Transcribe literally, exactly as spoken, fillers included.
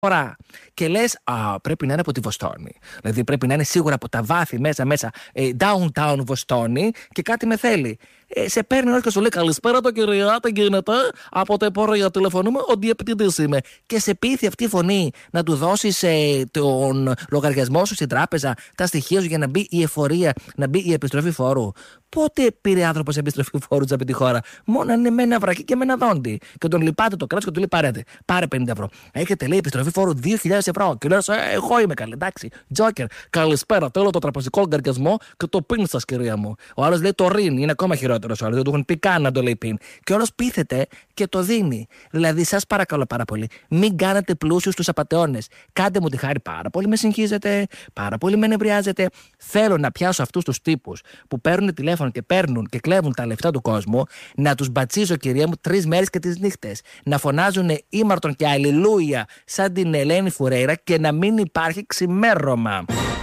φορά. Και λες, α, πρέπει να είναι από τη Βοστόνη. Δηλαδή πρέπει να είναι σίγουρα από τα βάθη μέσα, μέσα, ε, downtown Βοστόνη και κάτι με θέλει. Ε, σε παίρνει ο και σου λέει, καλησπέρα το κυρία, τι γίνεται? Από το υπόρρια τηλεφωνούμε, ο διευθυντής είμαι. Και σε πείθει αυτή η φωνή να του δώσεις ε, τον λογαριασμό σου στην τράπεζα, τα στοιχεία σου για να μπει η εφορία, να μπει η επιστροφή φόρου. Πότε πήρε άνθρωπος επιστροφή φόρου από τη χώρα? Μόνο αν είναι με ένα βρακί και με ένα δόντι. Και τον λυπάται το κράτος και του λέει, πάρετε, πάρε πενήντα ευρώ. Έχετε, λέει, επιστροφή φόρου δύο χιλιάδες ευρώ. Και λες, ε, εγώ είμαι καλή, εντάξει. Τζόκερ, καλησπέρα, θέλω το τραπεζικό λογαριασμό και το πιν σας, κυρία μου. Ο άλλος λέει το ρίν, είναι ακόμα χειρότερο. Ο άλλος δεν του έχουν πει καν να το λέει πιν. Και ο άλλος πείθεται και το δίνει. Δηλαδή, σας παρακαλώ πάρα πολύ, μην κάνετε πλούσιους τους απατεώνες. Κάντε μου τη χάρη, πάρα πολύ με συγχύζετε, πάρα πολύ με νευριάζετε. Θέλω να πιάσω αυτούς τους τύπους που παίρνουν τηλέφωνο και παίρνουν και κλέβουν τα λεφτά του κόσμου, να τους μπατσίζω, κυρία μου, τρεις μέρες και τις νύχτες. Να φωνάζουν ήμαρτον και αλληλούια σαν την Ελένη Φουρέιρα και να μην υπάρχει ξημέρωμα.